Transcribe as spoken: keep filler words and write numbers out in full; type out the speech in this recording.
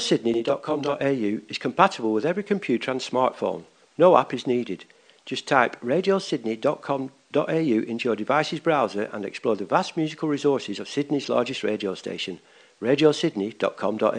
sydney dot com dot a u is compatible with every computer and smartphone. No app is needed. Just type radio sydney dot com dot a u into your device's browser and explore the vast musical resources of Sydney's largest radio station, radio sydney dot com dot a u.